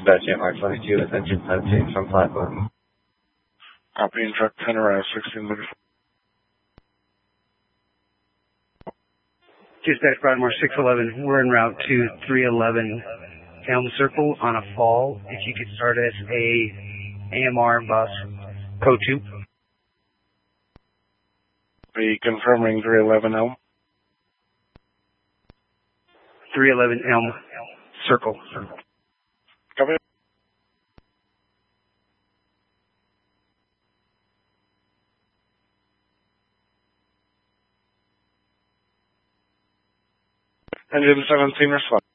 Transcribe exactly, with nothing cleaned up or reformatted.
Dispatch M R twenty-two with engine time change from platform. Copy, and truck ten arrive sixteen thirty-four. Dispatch Broadmoor six eleven, we're en route to three eleven Elm Circle on a fall. If you could start as a A M R bus, code two. Be confirming three eleven Elm. three eleven Elm Circle. Copy. Engine seventeen respond.